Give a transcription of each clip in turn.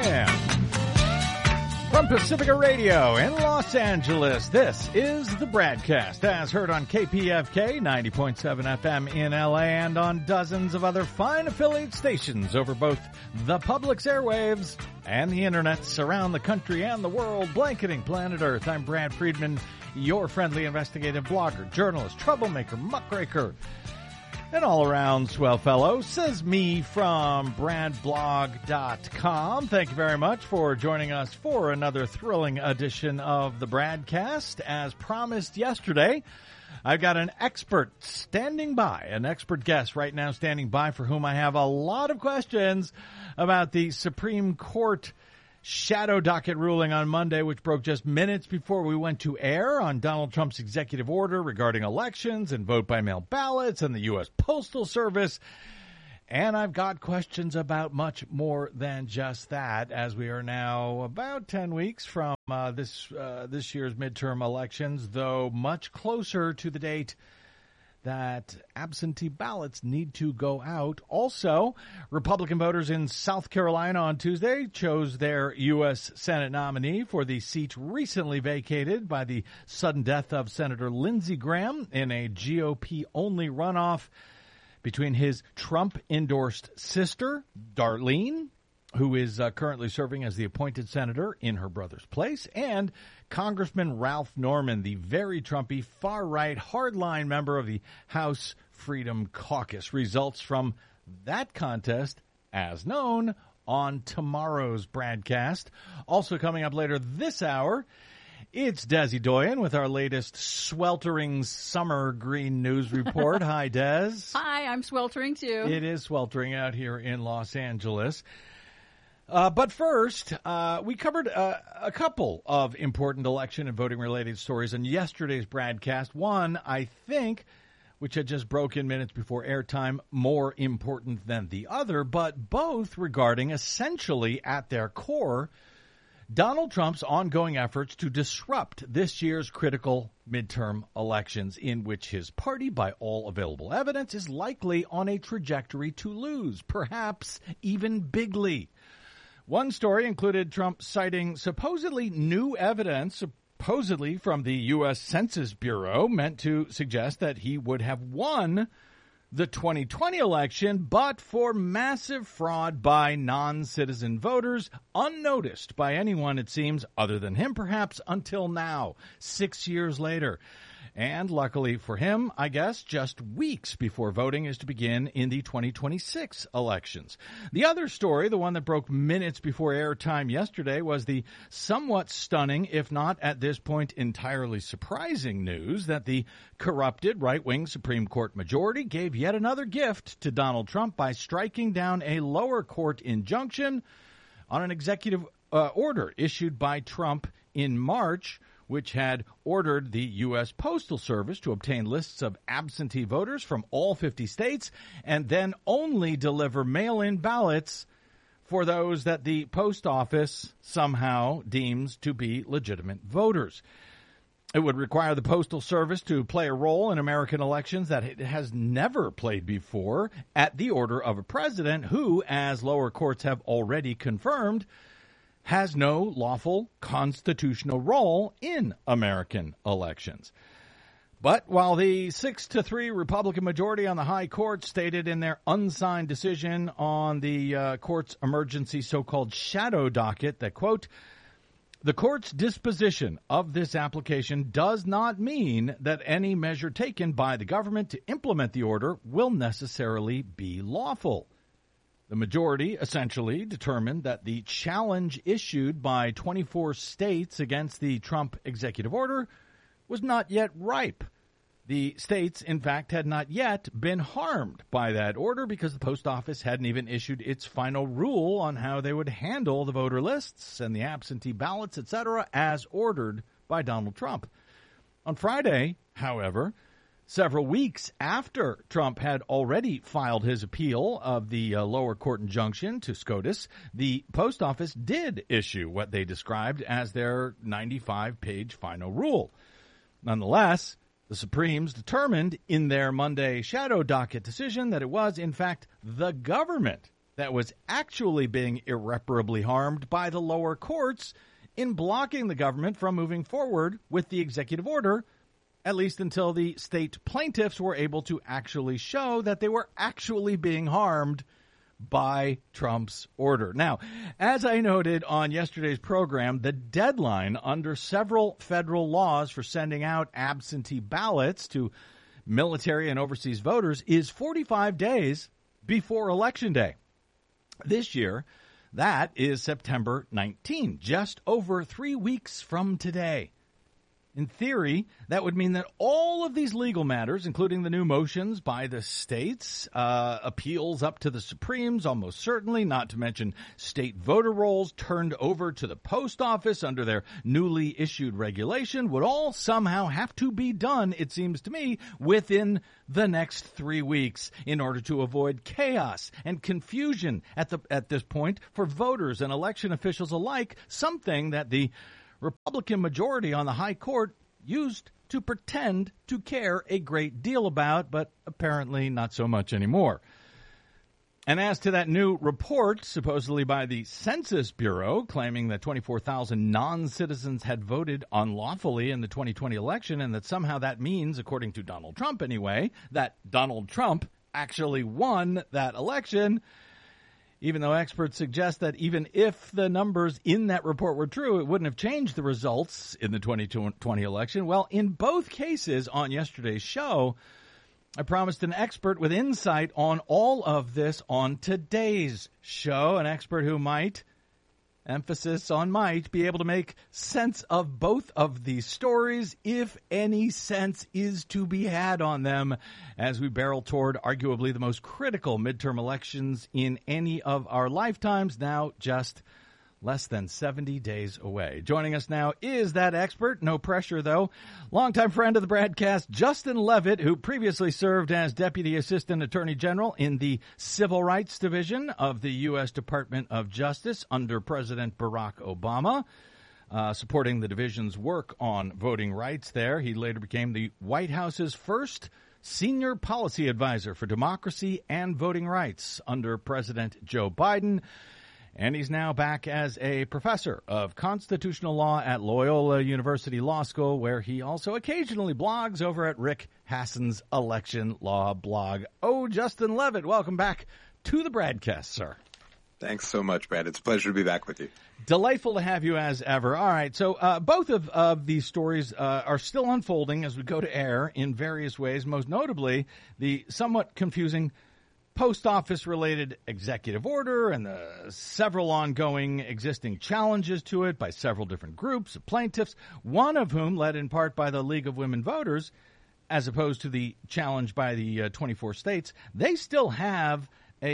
a.m. From Pacifica Radio in Los Angeles, this is the BradCast, as heard on KPFK 90.7 FM in LA and on dozens of other fine affiliate stations over both the public's airwaves and the internets around the country and the world, blanketing planet Earth. I'm Brad Friedman, your friendly investigative blogger, journalist, troublemaker, muckraker, an all-around swell fellow, says me from bradblog.com. Thank you very much for joining us for another thrilling edition of the BradCast. As promised yesterday, I've got an expert standing by, an expert guest right now standing by for whom I have a lot of questions about the Supreme Court shadow docket ruling on Monday, which broke just minutes before we went to air on Donald Trump's executive order regarding elections and vote-by-mail ballots and the U.S. Postal Service. And I've got questions about much more than just that, as we are now about 10 weeks from this year's midterm elections, though much closer to the date that absentee ballots need to go out. Also, Republican voters in South Carolina on Tuesday chose their U.S. Senate nominee for the seat recently vacated by the sudden death of Senator Lindsey Graham in a GOP-only runoff between his Trump-endorsed sister, Darlene, who is currently serving as the appointed senator in her brother's place, and Congressman Ralph Norman, the very Trumpy, far-right, hardline member of the House Freedom Caucus. Results from that contest, as known, on tomorrow's BradCast. Also coming up later this hour, it's Desi Doyen with our latest sweltering summer green news report. Hi, Des. Hi, I'm sweltering too. It is sweltering out here in Los Angeles. But first, we covered a couple of important election and voting-related stories in yesterday's BradCast. One, I think, which had just broken minutes before airtime, more important than the other, but both regarding essentially at their core Donald Trump's ongoing efforts to disrupt this year's critical midterm elections, in which his party, by all available evidence, is likely on a trajectory to lose, perhaps even bigly. One story included Trump citing supposedly new evidence, supposedly from the U.S. Census Bureau, meant to suggest that he would have won the 2020 election, but for massive fraud by non-citizen voters, unnoticed by anyone, it seems, other than him perhaps, until now, 6 years later. And luckily for him, I guess, just weeks before voting is to begin in the 2026 elections. The other story, the one that broke minutes before airtime yesterday, was the somewhat stunning, if not at this point entirely surprising news that the corrupted right-wing Supreme Court majority gave yet another gift to Donald Trump by striking down a lower court injunction on an executive order issued by Trump in March, which had ordered the U.S. Postal Service to obtain lists of absentee voters from all 50 states and then only deliver mail-in ballots for those that the post office somehow deems to be legitimate voters. It would require the Postal Service to play a role in American elections that it has never played before at the order of a president who, as lower courts have already confirmed, has no lawful constitutional role in American elections. But while the 6-3 Republican majority on the high court stated in their unsigned decision on the court's emergency so-called shadow docket that, quote, the court's disposition of this application does not mean that any measure taken by the government to implement the order will necessarily be lawful. The majority essentially determined that the challenge issued by 24 states against the Trump executive order was not yet ripe. The states, in fact, had not yet been harmed by that order because the post office hadn't even issued its final rule on how they would handle the voter lists and the absentee ballots, etc., as ordered by Donald Trump. On Friday, however, several weeks after Trump had already filed his appeal of the lower court injunction to SCOTUS, the post office did issue what they described as their 95-page final rule. Nonetheless, the Supremes determined in their Monday shadow docket decision that it was, in fact, the government that was actually being irreparably harmed by the lower courts in blocking the government from moving forward with the executive order, at least until the state plaintiffs were able to actually show that they were actually being harmed by Trump's order. Now, as I noted on yesterday's program, the deadline under several federal laws for sending out absentee ballots to military and overseas voters is 45 days before Election Day. This year, that is September 19, just over 3 weeks from today. In theory, that would mean that all of these legal matters, including the new motions by the states, appeals up to the Supremes, almost certainly, not to mention state voter rolls turned over to the post office under their newly issued regulation, would all somehow have to be done, it seems to me, within the next 3 weeks in order to avoid chaos and confusion at this point for voters and election officials alike, something that the Republican majority on the high court used to pretend to care a great deal about, but apparently not so much anymore. And as to that new report, supposedly by the Census Bureau, claiming that 24,000 non-citizens had voted unlawfully in the 2020 election, and that somehow that means, according to Donald Trump anyway, that Donald Trump actually won that election, even though experts suggest that even if the numbers in that report were true, it wouldn't have changed the results in the 2020 election. Well, in both cases on yesterday's show, I promised an expert with insight on all of this on today's show, an expert who might, emphasis on might, be able to make sense of both of these stories, if any sense is to be had on them, as we barrel toward arguably the most critical midterm elections in any of our lifetimes, now just less than 70 days away. Joining us now is that expert, no pressure though, longtime friend of the broadcast, Justin Levitt, who previously served as Deputy Assistant Attorney General in the Civil Rights Division of the U.S. Department of Justice under President Barack Obama, supporting the division's work on voting rights there. He later became the White House's first Senior Policy Advisor for Democracy and Voting Rights under President Joe Biden. And he's now back as a professor of constitutional law at Loyola University Law School, where he also occasionally blogs over at Rick Hassen's Election Law blog. Oh, Justin Levitt, welcome back to the broadcast, sir. Thanks so much, Brad. It's a pleasure to be back with you. Delightful to have you as ever. All right, so both of these stories are still unfolding as we go to air in various ways, most notably the somewhat confusing post office-related executive order and the several ongoing existing challenges to it by several different groups of plaintiffs, one of whom led in part by the League of Women Voters, as opposed to the challenge by the 24 states. They still have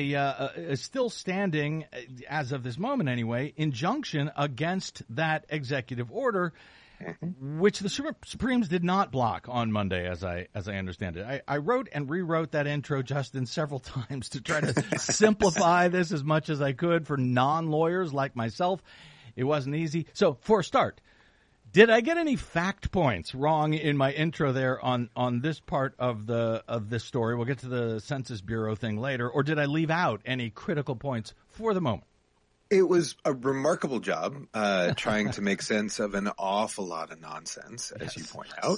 a still standing, as of this moment anyway, injunction against that executive order, which the Supremes did not block on Monday, as I understand it. I wrote and rewrote that intro, Justin, several times to try to simplify this as much as I could for non-lawyers like myself. It wasn't easy. So, for a start, did I get any fact points wrong in my intro there on this part of this story? We'll get to the Census Bureau thing later. Or did I leave out any critical points for the moment? It was a remarkable job trying to make sense of an awful lot of nonsense, as you point out.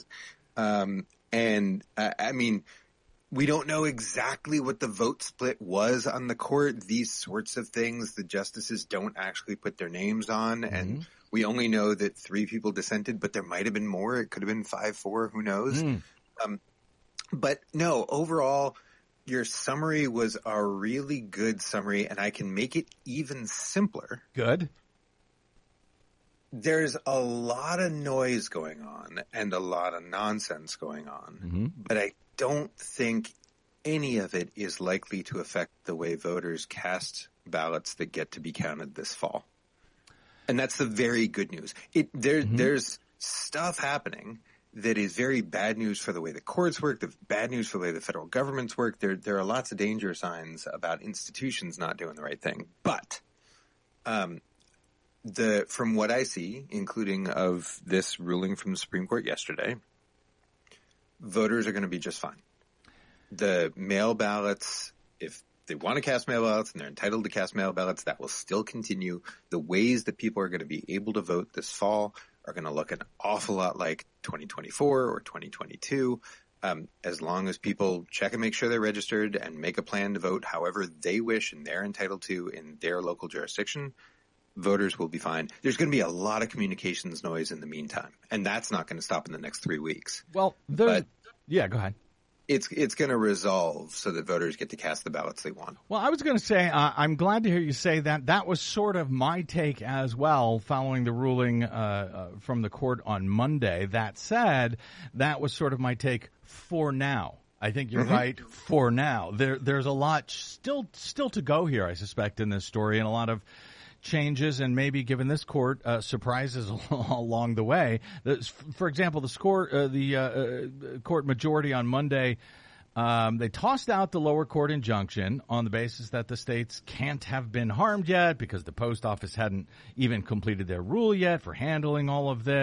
I mean, we don't know exactly what the vote split was on the court. These sorts of things, the justices don't actually put their names on. Mm-hmm. And we only know that 3 people dissented, but there might have been more. It could have been 5-4. Who knows? But no, overall, your summary was a really good summary, and I can make it even simpler. Good. There's a lot of noise going on and a lot of nonsense going on, but I don't think any of it is likely to affect the way voters cast ballots that get to be counted this fall. And that's the very good news. There's stuff happening that is very bad news for the way the courts work, the bad news for the way the federal governments work. There are lots of danger signs about institutions not doing the right thing. But from what I see, including of this ruling from the Supreme Court yesterday, voters are going to be just fine. The mail ballots, if they want to cast mail ballots and they're entitled to cast mail ballots, that will still continue. The ways that people are going to be able to vote this fall are going to look an awful lot like 2024 or 2022. As long as people check and make sure they're registered and make a plan to vote however they wish and they're entitled to in their local jurisdiction, voters will be fine. There's going to be a lot of communications noise in the meantime, and that's not going to stop in the next 3 weeks. Well, yeah, go ahead. It's going to resolve so that voters get to cast the ballots they want. Well, I was going to say, I'm glad to hear you say that. That was sort of my take as well, following the ruling from the court on Monday. That said, that was sort of my take for now. I think you're right for now. There's a lot still to go here, I suspect, in this story, and a lot of changes and maybe, given this court, surprises along the way. For example, the court majority on Monday, they tossed out the lower court injunction on the basis that the states can't have been harmed yet because the post office hadn't even completed their rule yet for handling all of this.